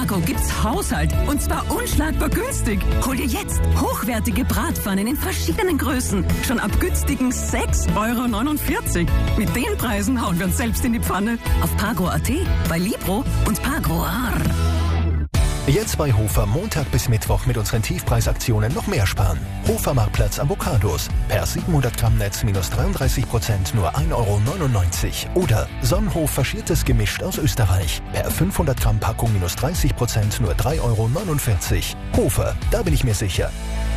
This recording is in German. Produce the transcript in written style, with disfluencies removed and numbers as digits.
Pargo gibt's Haushalt und zwar unschlagbar günstig. Hol dir jetzt hochwertige Bratpfannen in verschiedenen Größen. Schon ab günstigen 6,49 €. Mit den Preisen hauen wir uns selbst in die Pfanne. Auf Pargo.at, bei Libro und Pargo. Jetzt bei Hofer Montag bis Mittwoch mit unseren Tiefpreisaktionen noch mehr sparen. Hofer Marktplatz Avocados. Per 700 Gramm Netz minus 33% nur 1,99 € Oder Sonnenhof faschiertes Gemischt aus Österreich. Per 500 Gramm Packung minus 30% nur 3,49 €. Hofer, da bin ich mir sicher.